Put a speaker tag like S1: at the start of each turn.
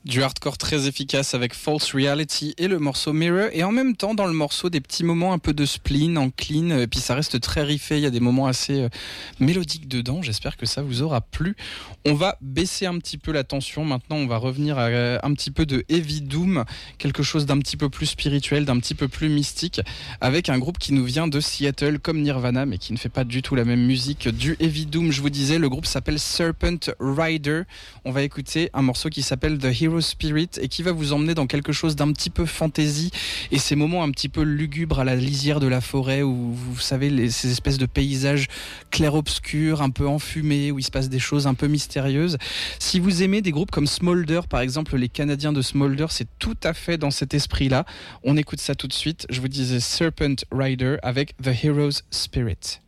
S1: Du hardcore très efficace avec False Reality et le morceau Mirror, et en même temps dans le morceau des petits moments un peu de spleen en clean, et puis ça reste très riffé, il y a des moments assez mélodiques dedans. J'espère que ça vous aura plu. On va baisser un petit peu la tension maintenant, on va revenir à un petit peu de heavy doom, quelque chose d'un petit peu plus spirituel, d'un petit peu plus mystique, avec un groupe qui nous vient de Seattle comme Nirvana, mais qui ne fait pas du tout la même musique. Du heavy doom, je vous disais, le groupe s'appelle Serpent Rider. On va écouter un morceau qui s'appelle The Hero Spirit et qui va vous emmener dans quelque chose d'un petit peu fantasy, et ces moments un petit peu lugubres à la lisière de la forêt où vous savez ces espèces de paysages clair-obscurs, un peu enfumés, où il se passe des choses un peu mystérieuses. Si vous aimez des groupes comme Smolder par exemple, les Canadiens de Smolder, c'est tout à fait dans cet esprit-là. On écoute ça tout de suite. Je vous disais Serpent Rider avec The Hero's Spirit.